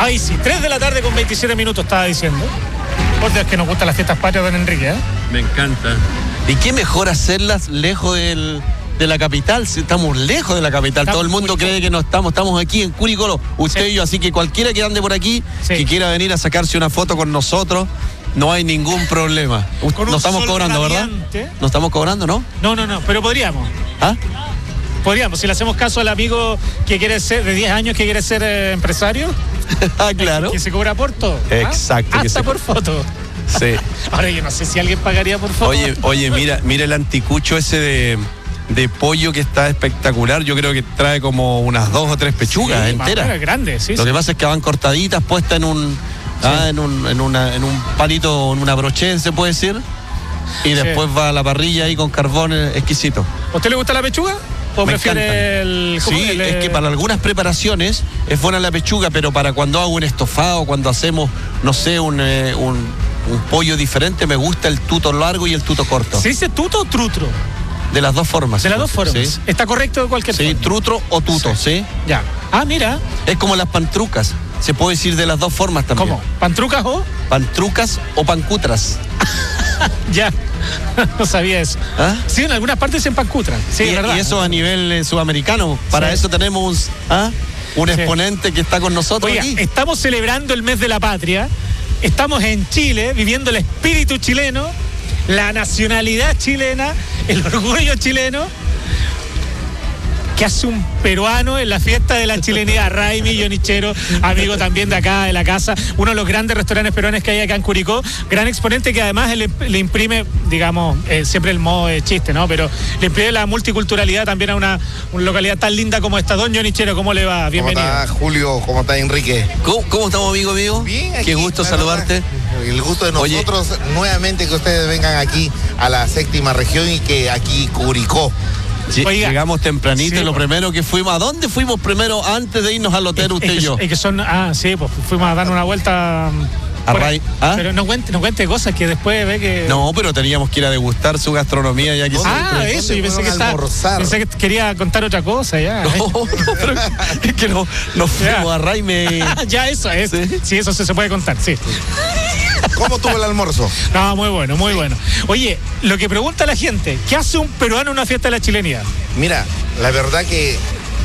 Ay, sí, 3 de la tarde con 27 minutos estaba diciendo. Por Dios, que nos gustan las fiestas patrias, don Enrique, ¿eh? Me encanta. ¿Y qué mejor hacerlas lejos de la capital? Si estamos lejos de la capital, todo el mundo cree que no estamos aquí en Curicó, usted y yo, así que cualquiera que ande por aquí, que quiera venir a sacarse una foto con nosotros, no hay ningún problema. No estamos cobrando, radiante, ¿verdad? No estamos cobrando, ¿no? No, pero podríamos. ¿Ah? Podríamos, si le hacemos caso al amigo que quiere ser, de 10 años, que quiere ser empresario. Claro. Que se cobra por todo. Exacto. Hasta por foto. Sí. Ahora yo no sé si alguien pagaría por foto. Oye, mira el anticucho ese de pollo que está espectacular. Yo creo que trae como unas 2 o 3 pechugas enteras. Es grande, sí. Lo que pasa es que van cortaditas, puestas en un palito, en una brochette, se puede decir. Y después va a la parrilla ahí con carbón exquisito. ¿A usted le gusta la pechuga? ¿O me prefiere encanta. Es que para algunas preparaciones es buena la pechuga, pero para cuando hago un estofado, cuando hacemos, no sé, un pollo diferente, me gusta el tuto largo y el tuto corto. ¿Se dice tuto o trutro? De las dos formas. De las dos formas. ¿Sí? ¿Está correcto de cualquier forma? Sí, trutro o tuto, ¿sí? Ya. Ah, mira. Es como las pantrucas. Se puede decir de las dos formas también. ¿Cómo? ¿Pantrucas o? Pantrucas o pancutras. Ya. No sabía eso. ¿Ah? Sí, en algunas partes dicen pancutras. Sí, es verdad. Y eso a nivel sudamericano. Para eso tenemos un exponente que está con nosotros. Oiga, aquí. Estamos celebrando el mes de la patria. Estamos en Chile, viviendo el espíritu chileno, la nacionalidad chilena, el orgullo chileno. ¿Qué hace un peruano en la fiesta de la chilenidad? Raimi Yonichero, amigo también de acá, de la casa, uno de los grandes restaurantes peruanos que hay acá en Curicó, gran exponente que además le imprime, digamos, siempre el modo de chiste, ¿no? Pero le imprime la multiculturalidad también a una localidad tan linda como esta. Don Yonichero, ¿cómo le va? Bienvenido. ¿Cómo está, Julio? ¿Cómo está, Enrique? ¿Cómo estamos, amigo? Bien, aquí, qué gusto saludarte. El gusto de nosotros, nuevamente, que ustedes vengan aquí a la 7ª región y que aquí Curicó. Sí, llegamos tempranito y lo primero que fuimos, ¿a dónde fuimos primero antes de irnos al hotel usted y yo? Pues fuimos a dar una vuelta. Pero no cuente cosas que después ve que... No, pero teníamos que ir a degustar su gastronomía ya que eso, yo pensé que quería contar otra cosa ya. No, pero es que nos fuimos a Raime. Ya, eso es. Sí, eso se puede contar, sí. ¿Cómo tuvo el almuerzo? No, muy bueno, muy bueno. Oye, lo que pregunta la gente, ¿qué hace un peruano en una fiesta de la chilenidad? Mira, la verdad que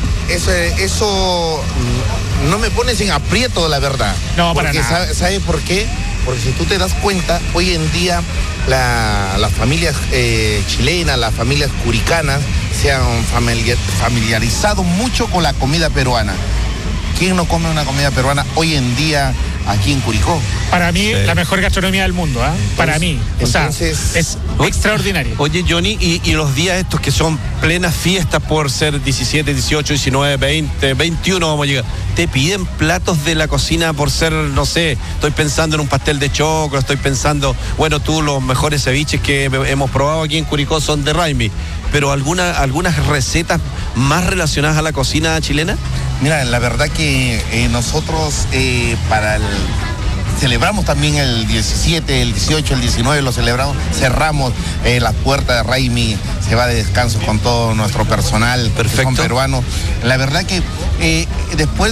eso no me pones en aprieto, la verdad. No, para nada. ¿Sabes por qué? Porque si tú te das cuenta, hoy en día las familias chilenas, las familias curicanas se han familiarizado mucho con la comida peruana. ¿Quién no come una comida peruana hoy en día aquí en Curicó? Para mí, la mejor gastronomía del mundo, ¿eh? Para mí. Entonces, es extraordinario. Oye, Johnny, y los días estos que son plenas fiestas por ser 17, 18, 19, 20, 21 vamos a llegar. ¿Te piden platos de la cocina por ser, no sé, estoy pensando en un pastel de choclo, estoy pensando, bueno, los mejores ceviches que hemos probado aquí en Curicó son de Raimi, pero algunas recetas más relacionadas a la cocina chilena? Mira, la verdad que nosotros celebramos también el 17, el 18, el 19, lo celebramos, cerramos las puertas de Raimi, se va de descanso con todo nuestro personal, perfecto, son peruanos. La verdad que después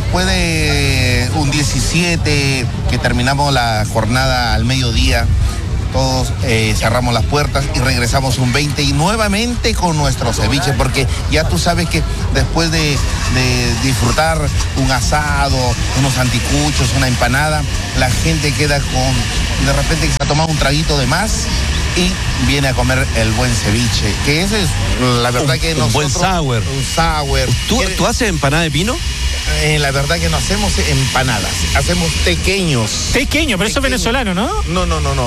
de un 17, que terminamos la jornada al mediodía, todos cerramos las puertas y regresamos un 20 y nuevamente con nuestro ceviche, porque ya tú sabes que después de disfrutar un asado, unos anticuchos, una empanada, la gente queda de repente que se ha tomado un traguito de más y viene a comer el buen ceviche, que ese es la verdad que nosotros... Un buen sour. Un sour. ¿Tú haces empanada de pino? La verdad que no hacemos empanadas, hacemos tequeños. Tequeño, pero eso es venezolano, ¿no? No.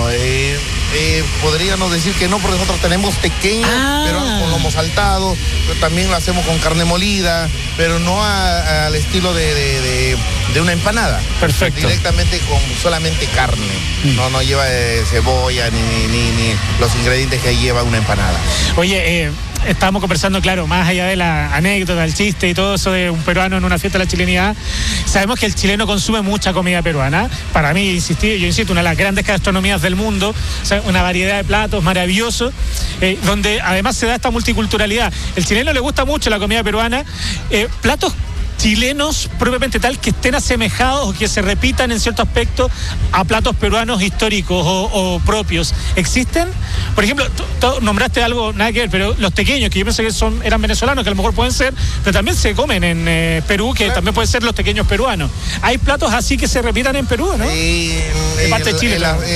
Podríamos decir que no, porque nosotros tenemos tequeños, pero con lomo saltado, pero también lo hacemos con carne molida, pero no al estilo de una empanada. Perfecto. Directamente con solamente carne. No lleva cebolla ni los ingredientes que lleva una empanada. Oye, estábamos conversando, claro, más allá de la anécdota, el chiste y todo eso de un peruano en una fiesta de la chilenidad, sabemos que el chileno consume mucha comida peruana. Para mí, yo insisto, una de las grandes gastronomías del mundo, o sea, una variedad de platos maravillosos, donde además se da esta multiculturalidad. El chileno le gusta mucho la comida peruana, platos chilenos propiamente tal que estén asemejados o que se repitan en cierto aspecto a platos peruanos históricos o propios? ¿Existen? Por ejemplo, tú nombraste algo, nada que ver, pero los tequeños, que yo pensé que eran venezolanos, que a lo mejor pueden ser, pero también se comen en Perú, que también pueden ser los tequeños peruanos. ¿Hay platos así que se repitan en Perú, no? De parte de Chile.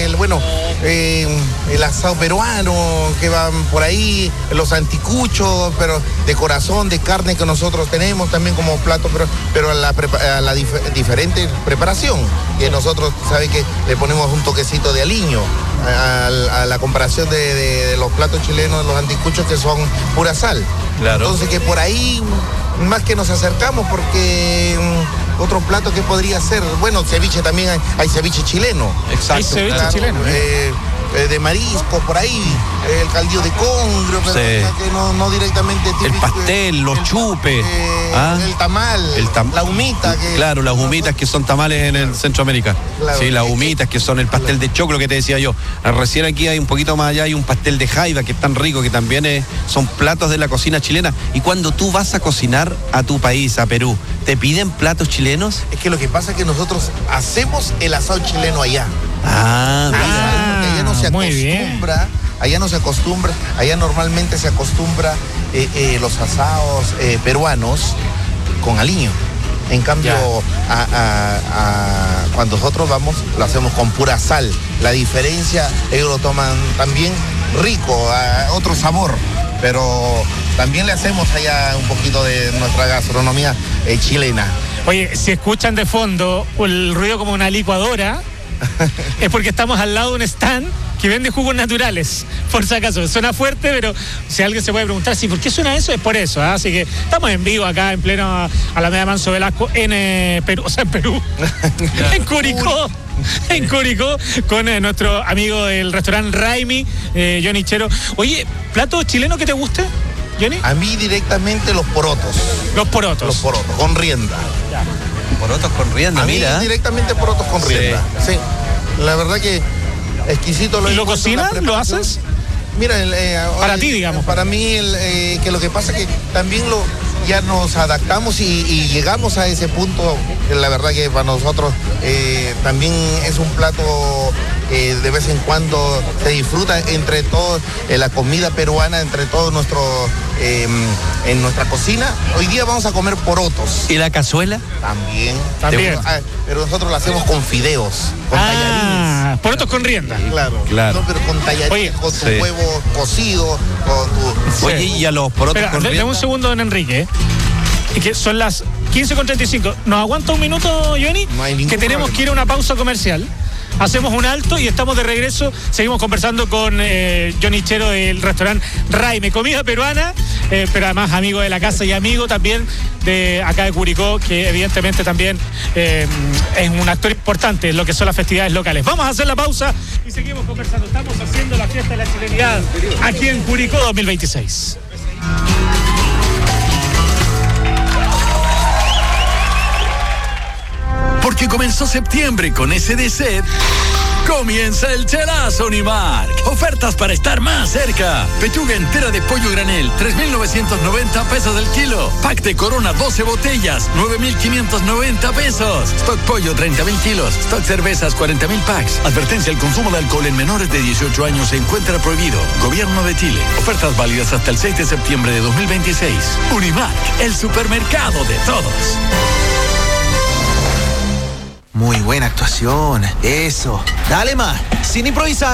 El asado peruano que van por ahí, los anticuchos, pero de corazón, de carne que nosotros tenemos también como plato, pero a la diferente preparación. Y nosotros, ¿sabe que le ponemos un toquecito de aliño a la comparación de los platos chilenos, los anticuchos que son pura sal? Claro. Entonces que por ahí más que nos acercamos, porque otro plato que podría ser, bueno, ceviche también, hay ceviche chileno. Exacto. Hay ceviche chileno. De marisco, por ahí, el caldillo de congrio, pero que no directamente típico. El pastel, los chupes. El tamal, la humita. Claro, las humitas que son tamales en Centroamérica. Claro, sí, las humitas que son el pastel de choclo que te decía yo. Recién aquí hay un poquito más allá, hay un pastel de jaiba que es tan rico, que también son platos de la cocina chilena. Y cuando tú vas a cocinar a tu país, a Perú, ¿te piden platos chilenos? Es que lo que pasa es que nosotros hacemos el asado chileno allá. Mira. Porque allá no se acostumbra, allá normalmente se acostumbra los asados peruanos con aliño. En cambio, cuando nosotros vamos, lo hacemos con pura sal. La diferencia, ellos lo toman también rico, otro sabor, pero también le hacemos allá un poquito de nuestra gastronomía chilena. Oye, si escuchan de fondo el ruido como una licuadora, es porque estamos al lado de un stand que vende jugos naturales, por si acaso. Suena fuerte, pero si alguien se puede preguntar si por qué suena eso, es por eso. Así que estamos en vivo acá en pleno Alameda Manso Velasco en Perú, en Curicó, con nuestro amigo del restaurante Raimi, Johnny Chero. Oye, ¿plato chileno que te guste, Johnny? A mí directamente los porotos. Los porotos, con rienda. Porotos con rienda, a mí mira. Directamente porotos con rienda. Sí. La verdad que exquisito. ¿Y lo cocinas? ¿Lo haces? Mira, para ti, digamos. Para mí, que lo que pasa es que también ya nos adaptamos y llegamos a ese punto. La verdad que para nosotros también es un plato que de vez en cuando se disfruta entre todos, la comida peruana, entre todos en nuestra cocina. Hoy día vamos a comer porotos. ¿Y la cazuela? También. Pero nosotros la hacemos con fideos, con tallarines. Porotos con rienda. Claro. No, pero con tallarines, con tu huevo cocido, con tu... Oye, y a los porotos con rienda. Dame un segundo, don Enrique. Que son las 15:35. ¿Nos aguanta un minuto, Johnny? No hay ningún que tenemos problema. que ir a una pausa comercial. Hacemos un alto y estamos de regreso. Seguimos conversando con Johnny Chero del restaurante Raime, comida peruana, pero además amigo de la casa y amigo también de acá de Curicó, que evidentemente también es un actor importante en lo que son las festividades locales. Vamos a hacer la pausa y seguimos conversando. Estamos haciendo la fiesta de la chilenidad aquí en Curicó 2026. Porque comenzó septiembre con SDC, comienza el chelazo Unimark. Ofertas para estar más cerca. Pechuga entera de pollo granel, 3,990 pesos el kilo. Pack de Corona, 12 botellas, 9,590 pesos. Stock pollo, 30,000 kilos. Stock cervezas, 40,000 packs. Advertencia: el consumo de alcohol en menores de 18 años se encuentra prohibido. Gobierno de Chile. Ofertas válidas hasta el 6 de septiembre de 2026. Unimark, el supermercado de todos. Muy buena actuación. Eso. Dale más. Sin improvisar.